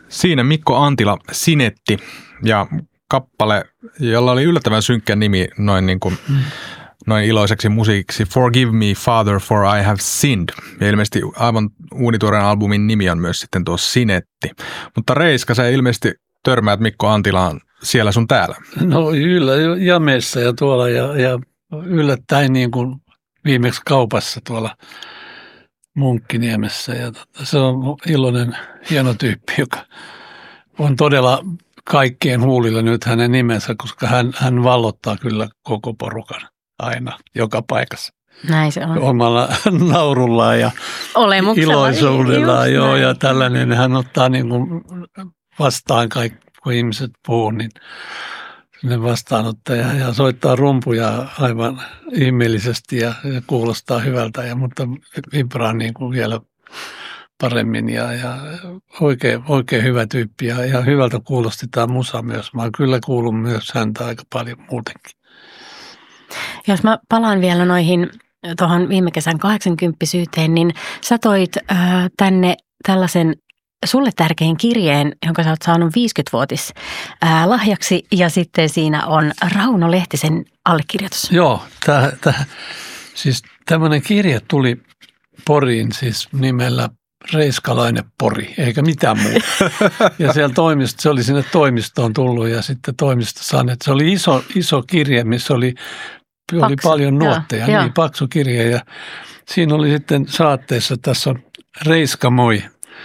Siinä Mikko Antila, Sinetti, ja kappale, jolla oli yllättävän synkkä nimi noin iloiseksi musiikiksi, Forgive Me Father for I Have Sinned. Ja ilmeisesti aivan uunituoreen albumin nimi on myös sitten tuo Sinetti. Mutta Reiska, sä ilmeisesti törmäät Mikko Antilaan siellä sun täällä. No kyllä, Jameessa ja tuolla ja yllättäen niin kuin viimeksi kaupassa tuolla Munkkiniemessä. Ja se on iloinen, hieno tyyppi, joka on todella kaikkien huulilla nyt hänen nimensä, koska hän vallottaa kyllä koko porukan aina, joka paikassa. Näin se on. Omalla naurullaan ja iloisuudellaan. Joo, ja tällainen hän ottaa niin kuin vastaan kaikki, kun ihmiset puhuu, niin sinne vastaanottaja ja soittaa rumpuja aivan ihmeellisesti ja kuulostaa hyvältä, mutta vibraa niin kuin vielä paremmin ja oikein hyvä tyyppi ja hyvältä kuulosti tämä musa myös. Mä kyllä kuulun myös häntä aika paljon muutenkin. Jos mä palaan vielä tuohon viime kesän 80-syyteen, niin sä toit tänne tällaisen sulle tärkein kirjeen, jonka sä oot saanut 50-vuotis lahjaksi, ja sitten siinä on Rauno Lehtisen allekirjoitus. Joo, siis tämmöinen kirje tuli Poriin siis nimellä Reiskalainen Pori, eikä mitään muuta. Ja siellä se oli sinne toimistoon tullut ja sitten toimisto sanoi, että se oli iso kirje, missä oli paljon nuotteja, niin paksu kirje. Ja siinä oli sitten saatteessa, tässä on Reiska moi,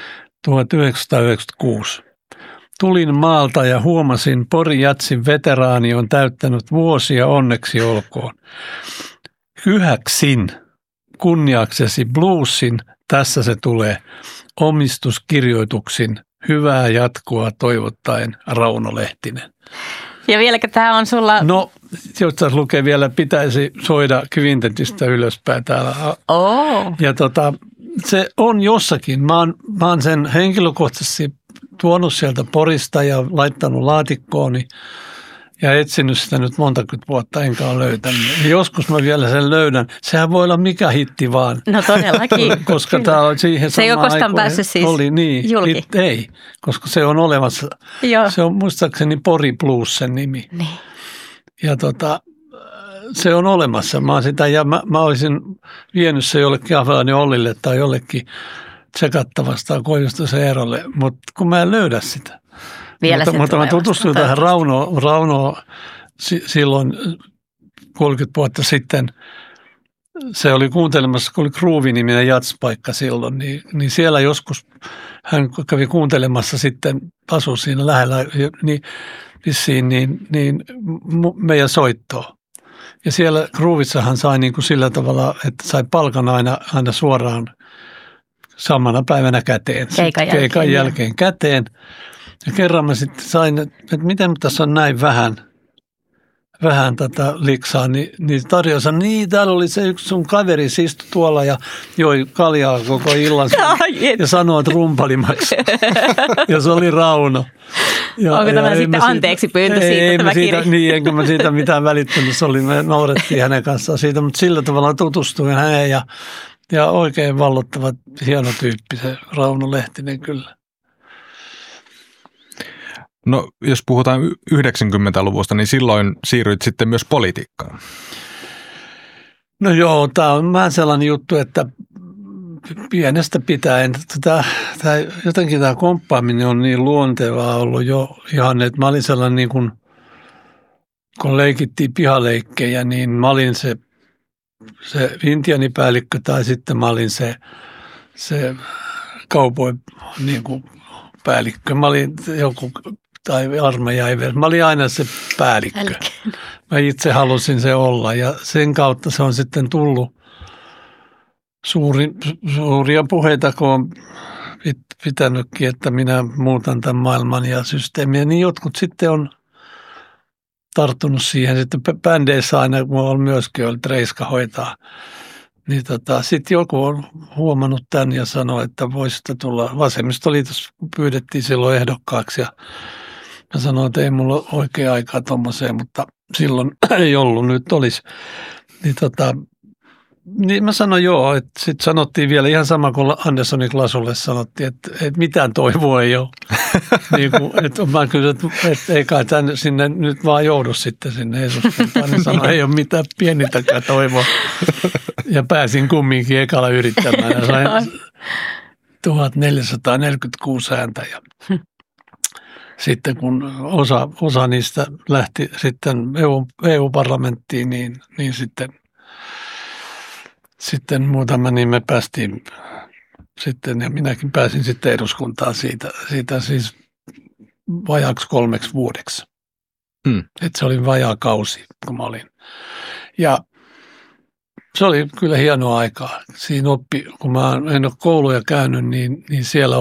1996. Tulin maalta ja huomasin, Pori-Jatsin veteraani on täyttänyt vuosia, onneksi olkoon. Hyhäksin kunniaksesi bluesin, tässä se tulee, omistuskirjoituksin, hyvää jatkoa toivottaen Rauno Lehtinen. Ja vieläkö tämä on sulla? No, jos tässä lukee vielä, pitäisi soida Kvintetistä ylöspäin täällä. Ja se on jossakin. Mä oon sen henkilökohtaisesti tuonut sieltä Porista ja laittanut laatikkooni ja etsinyt sitä nyt montakymmentä vuotta, enkä ole löytänyt. Ja joskus mä vielä sen löydän. Sehän voi olla mikä hitti vaan. No todellakin. Koska tämä on siihen se ei ole koskaan päässyt siis oli, niin, julki. Ei, koska se on olemassa. Joo. Se on muistaakseni Pori Blues sen nimi. Niin. Ja se on olemassa. Mä olisin vienyt se jollekin Avelani Ollille tai jollekin tsekattavasta Koivistosen Eerolle, mutta kun mä en löydä sitä. Mutta mä tutustuin tähän Raunoon silloin 30 vuotta sitten. Se oli kuuntelemassa, kun oli Groovy-niminen jatspaikka silloin, niin siellä joskus hän kävi kuuntelemassa sitten, asui siinä lähellä niin vissiin, niin meidän soittoa. Ja siellä Groovissahan sai niin kuin sillä tavalla, että sai palkan aina suoraan samana päivänä käteen. Keikan jälkeen käteen. Ja kerran mä sitten sain, että miten tässä on näin vähän liksaa, niin tarjosa, niin täällä oli se yksi sun kaveri, se istui tuolla ja joi kaljaa koko illan ja sanoi, että rumpali maksaa. Ja se oli Rauno. Onko tämä sitten anteeksi pyyntö siitä tämä kirja? Niin, enkä mä siitä mitään välittänyt, me naurettiin hänen kanssaan siitä, mutta sillä tavalla tutustuin häneen ja oikein vallottava, hieno tyyppi se Rauno Lehtinen kyllä. No, jos puhutaan 90-luvusta, niin silloin siirryit sitten myös politiikkaan. No joo, tämä on vähän sellainen juttu, että pienestä pitäen jotenkin tämä komppaaminen on niin luontevaa ollut jo ihan, että mä olin sellainen niin kuin, kun leikittiin pihaleikkejä, niin mä olin se intiaanipäällikkö tai sitten mä olin se cowboy niin kuin päällikkö. Mä olin joku tai armeija, mä olin aina se päällikkö. Mä itse halusin se olla ja sen kautta se on sitten tullut suuria puheita, kun on pitänytkin, että minä muutan tämän maailman ja systeemiä, niin jotkut sitten on tarttunut siihen. Sitten bändeissä aina, kun on myöskin ollut Reiska hoitaa, niin sitten joku on huomannut tämän ja sanoi, että voisitte tulla. Vasemmistoliitossa pyydettiin silloin ehdokkaaksi ja mä sanoin, että ei mulla ole oikea aikaa tuommoiseen, mutta silloin ei ollut, nyt olisi. Niin Niin mä sanoin joo, että sitten sanottiin vielä ihan sama kuin Anderssonin Lasulle sanottiin, että mitään toivoa ei ole. Niin kuin, että mä kysyin, että ei kai tänne sinne nyt vaan joudu sitten sinne Jeesuskuntaan. Niin sanoin, ei ole mitään pienintäkään toivoa. Ja pääsin kumminkin ekalla yrittämään ja sain 1446 ääntä ja sitten kun osa niistä lähti sitten EU-parlamenttiin, niin sitten muutama niin me päästiin sitten ja minäkin pääsin sitten eduskuntaan siitä siis vajaaksi 3 vuodeksi. Että se oli vajaa kausi, kun mä olin. Ja se oli kyllä hienoa aikaa. Siinä oppi, kun mä en ole kouluja käynyt, niin siellä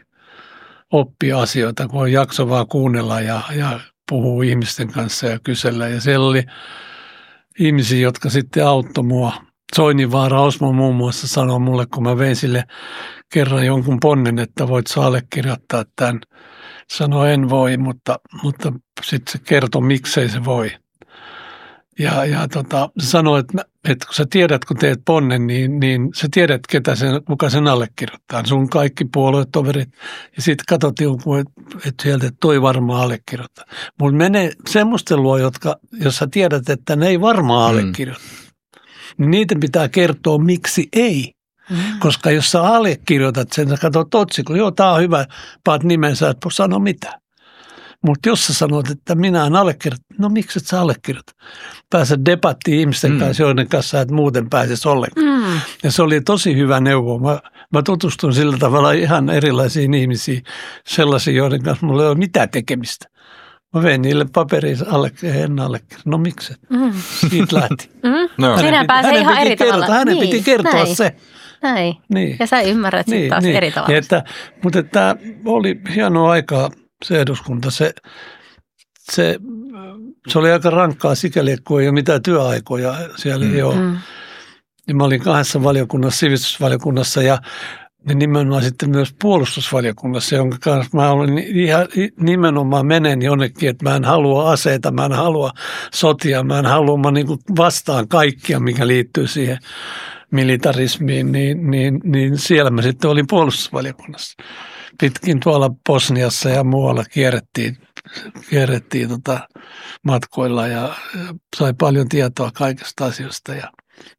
oppi asioita, kun on jakso vaan kuunnella ja puhuu ihmisten kanssa ja kysellä. Ja siellä oli ihmisiä, jotka sitten auttoi mua. Soininvaara Osmo muun muassa sanoi mulle, kun mä vein sille kerran jonkun ponnen, että voit sä allekirjoittaa tämän. Sanoi en voi, mutta sitten se kertoi, miksei se voi. Ja se sanoi, että kun sä tiedät, kun teet ponnen, niin sä tiedät, kuka sen allekirjoittaa. Sun kaikki puoluetoverit. Ja sitten katsot jonkun, että sieltä toi varmaan allekirjoittaa. Mutta menee semmoisten luo, jos sä tiedät, että ne ei varmaan allekirjoita. Niin niiden pitää kertoa, miksi ei. Koska jos sä allekirjoitat sen, sä katsot otsikon, joo, tää on hyvä, paat nimensä, et sano mitään. Mutta jos sä sanot, että minä en allekirjoita, no miksi et sä allekirjoita? Pääset debattiin ihmisten kanssa, joiden kanssa et muuten pääsisi ollenkaan. Ja se oli tosi hyvä neuvo. Mä tutustun sillä tavalla ihan erilaisiin ihmisiin, sellaisiin, joiden kanssa mulla ei ole mitään tekemistä. Mä vein niille paperiin en allekirjoita. No miksi? Siitä lähti. No. Sinä pääsee ihan eri tavalla. Hänen piti kertoa se. Näin. Niin. Ja sä ymmärrät sitten taas eri tavalla. Mutta tämä oli hienoa aikaa se eduskunta. Se oli aika rankkaa sikäli, kun ei ole mitään työaikoja. Siellä ei ole. Ja mä olin 2 valiokunnassa, sivistysvaliokunnassa ja nimenomaan sitten myös puolustusvaliokunnassa, jonka kanssa mä olin ihan nimenomaan menen jonnekin, että mä en halua aseita, mä en halua sotia, mä en halua, mä niin kuin vastaan kaikkia, mikä liittyy siihen militarismiin, niin siellä mä sitten olin puolustusvaliokunnassa. Pitkin tuolla Bosniassa ja muualla kierrettiin matkoilla ja sai paljon tietoa kaikista asioista ja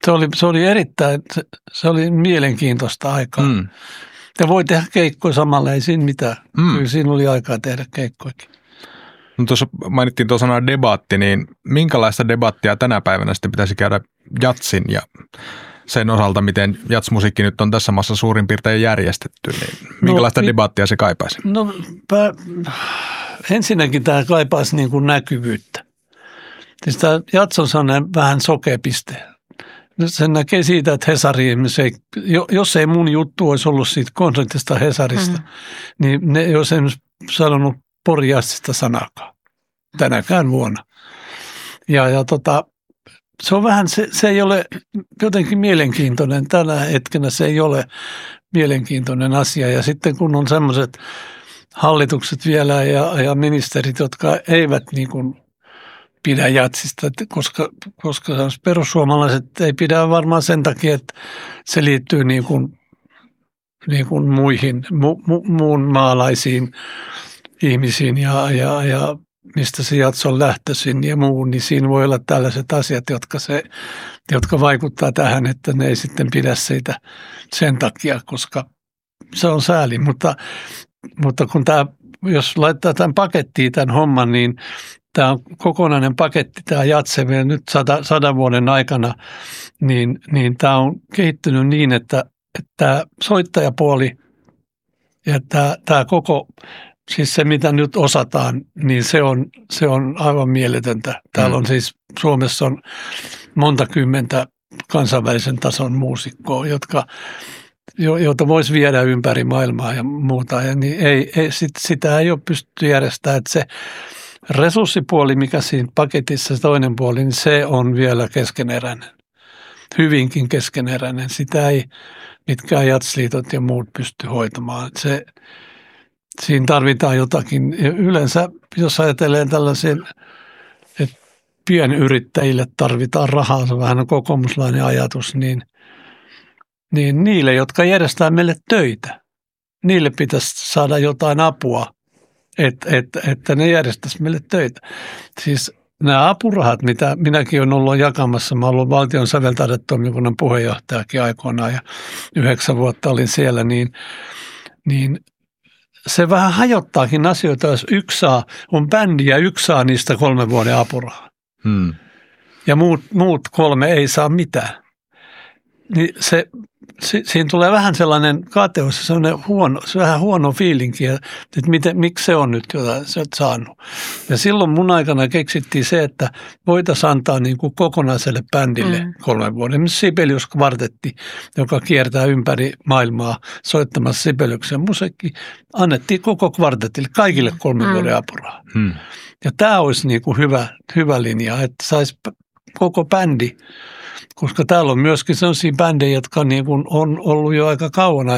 se oli mielenkiintoista aikaa. Ja voi tehdä keikkoja samalla, ei siinä mitään. Kyllä siinä oli aikaa tehdä keikkoikin. No tuossa mainittiin tuo sana debatti, niin minkälaista debattia tänä päivänä sitten pitäisi käydä jatsin ja sen osalta, miten jatsmusiikki nyt on tässä maassa suurin piirtein järjestetty, niin minkälaista debattia se kaipaisi? No ensinnäkin tämä kaipaisi niin kuin näkyvyyttä. Siis tämä jats on sellainen vähän sokepiste. Sen näkee siitä, että Hesari, jos ei mun juttu olisi ollut siitä konsertista Hesarista, niin ne ei olisi sanonut Pori Jazzista sanakaan tänäkään vuonna. Ja se on vähän, se ei ole jotenkin mielenkiintoinen. Tänä hetkenä se ei ole mielenkiintoinen asia. Ja sitten kun on sellaiset hallitukset vielä ja ministerit, jotka eivät niin kuin pidä jatsista, koska perussuomalaiset ei pidä varmaan sen takia, että se liittyy niin kuin muihin, muun maalaisiin ihmisiin ja mistä se jats on lähtöisin ja muu, niin siinä voi olla tällaiset asiat, jotka vaikuttaa tähän, että ne ei sitten pidä siitä sen takia, koska se on sääli. Mutta kun jos laittaa tämän pakettiin tämän homman, niin tämä on kokonainen paketti, tämä jatse nyt 100 vuoden aikana, niin tämä on kehittynyt niin, että tämä soittajapuoli ja tämä koko, siis se mitä nyt osataan, niin se on aivan mieletöntä. Täällä on siis, Suomessa on monta kymmentä kansainvälisen tason muusikkoa, joita voisi viedä ympäri maailmaa ja muuta. Ja niin sitä ei ole pystytty järjestämään, että se resurssipuoli, mikä siinä paketissa, se toinen puoli, niin se on vielä keskeneräinen. Hyvinkin keskeneräinen. Sitä ei mitkään jatsliitot ja muut pysty hoitamaan. Siinä tarvitaan jotakin. Yleensä, jos ajatellaan tällaisen, että pienyrittäjille tarvitaan rahaa, se on vähän kokoomuslainen ajatus, niin niin niille, jotka järjestää meille töitä, niille pitäisi saada jotain apua, että ne järjestäisi meille töitä. Siis nämä apurahat, mitä minäkin olen ollut jakamassa, mä olen ollut valtion säveltaidetoimikunnan puheenjohtajakin aikoinaan ja 9 vuotta olin siellä, niin se vähän hajottaakin asioita, jos yksi on bändi ja yksi saa niistä 3 vuoden apurahaa. Ja muut 3 ei saa mitään. Niin siinä tulee vähän sellainen kateus, vähän huono fiilinki, että miksi se on nyt jotain sä oot saanut. Ja silloin mun aikana keksittiin se, että voitaisiin antaa niin kuin kokonaiselle bändille 3 vuoden. Esimerkiksi Sibelius Kvartetti, joka kiertää ympäri maailmaa soittamassa Sibeliuksen musiikki, annettiin koko kvartetille kaikille 3 vuoden apurahaa. Ja tämä olisi niin kuin hyvä linja, että saisi koko bändi. Koska täällä on myöskin sellaisia bändejä, jotka niin kuin on ollut jo aika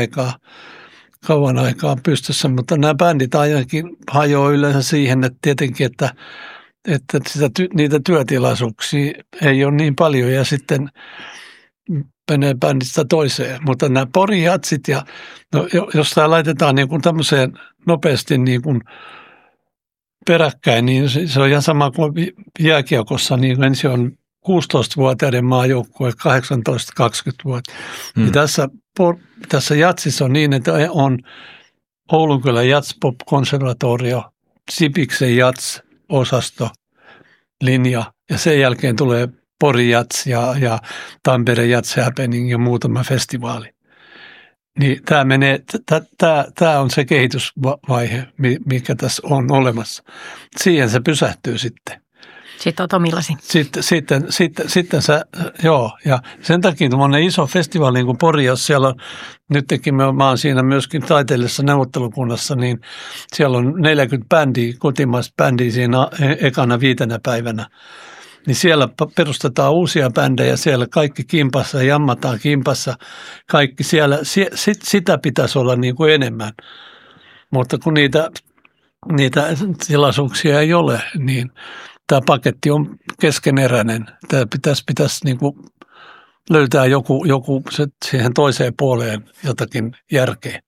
kauan aikaa pystyssä, mutta nämä bändit ainakin hajoaa yleensä siihen, että tietenkin, että niitä työtilaisuuksia ei ole niin paljon ja sitten menee bändistä toiseen. Mutta nämä porijatsit ja jos tämä laitetaan niin kuin tämmöiseen nopeasti niin kuin peräkkäin, niin se on ihan sama kuin jääkiekossa, niin ensin on 16-vuotiaiden maajoukkue, 18-20-vuotiaat. Niin tässä jatsissa on niin, että on Oulunkylän Jats-pop-konservatorio, Sibiksen Jats-osasto, linja ja sen jälkeen tulee Pori Jats ja Tampere Jats Happening ja muutama festivaali. Niin tämä on se kehitysvaihe, mikä tässä on olemassa. Siihen se pysähtyy sitten. Sitten olet omillasi. Sitten ja sen takia tuommoinen iso festivaali niin kuin Pori, jos siellä on, nytkin mä oon siinä myöskin taiteellisessa neuvottelukunnassa, niin siellä on 40 bändiä, kotimaista bändiä siinä ekana 5 päivänä. Niin siellä perustetaan uusia bändejä, siellä kaikki kimpassa, jammataan kimpassa, kaikki siellä, sitä pitäisi olla niin kuin enemmän. Mutta kun niitä tilaisuuksia ei ole, niin tämä paketti on keskeneräinen. Tämä pitäisi niin kuin löytää joku siihen toiseen puoleen jotakin järkeä.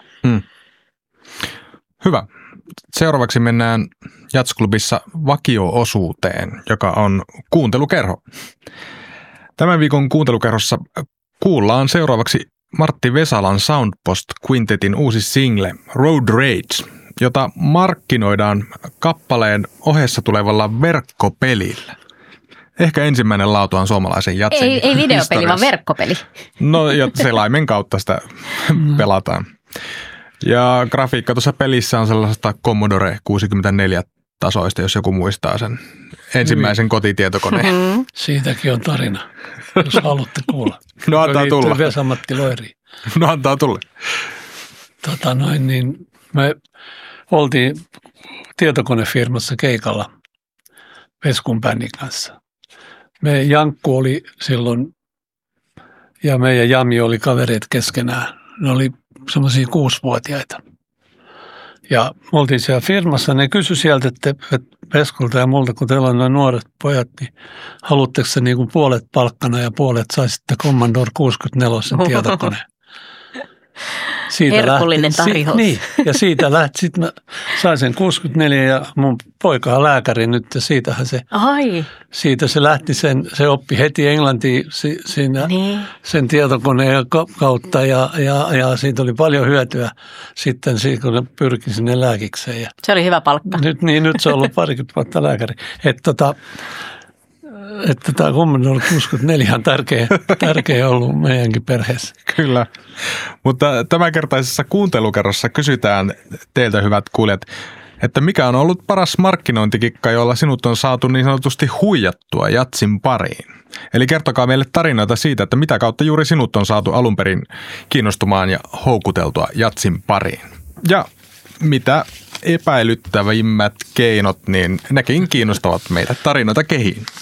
Hyvä. Seuraavaksi mennään Jats-klubissa vakio-osuuteen, joka on kuuntelukerho. Tämän viikon kuuntelukerhossa kuullaan seuraavaksi Martti Vesalan Soundpost Quintetin uusi single Road Rage, jota markkinoidaan kappaleen ohessa tulevalla verkkopelillä. Ehkä ensimmäinen laatuaan suomalaisen jatsin Ei videopeli, vaan verkkopeli. No ja selaimen kautta sitä pelataan. Ja grafiikka tuossa pelissä on sellaisesta Commodore 64 tasoista, jos joku muistaa sen ensimmäisen kotitietokoneen. Siitäkin on tarina, jos haluatte kuulla. No antaa tulla. Vesa-Matti Loiriin. No antaa tulla. Niin me oltiin tietokonefirmassa keikalla Veskun bändin kanssa. Meidän Jankku oli silloin ja meidän Jami oli kavereet keskenään. Ne oli semmoisia 6-vuotiaita. Ja me oltiin siellä firmassa, ne kysyi sieltä, että Veskulta ja multa, kun teillä on noin nuoret pojat, niin haluatteko se niin kuin puolet palkkana ja puolet saisitte Commodore 64 tietokoneen? Herkullinen tarjous. Ja siitä lähti. Sitten mä sain sen 64 ja mun poika on lääkäri nyt ja siitä se lähti, se oppi heti englantia siinä sen tietokoneen kautta ja siitä oli paljon hyötyä sitten kun ne pyrki sinne lääkikseen. Se oli hyvä palkka. Nyt se on ollut 20 vuotta lääkäri. Että tämä Commodore 64 on tärkeä ollut meidänkin perheessä. Kyllä, mutta tämänkertaisessa kuuntelukerrossa kysytään teiltä, hyvät kuulijat, että mikä on ollut paras markkinointikikka, jolla sinut on saatu niin sanotusti huijattua jatsin pariin. Eli kertokaa meille tarinoita siitä, että mitä kautta juuri sinut on saatu alun perin kiinnostumaan ja houkuteltua jatsin pariin. Ja mitä epäilyttävimmät keinot, niin nekin kiinnostavat meitä tarinoita kehiin.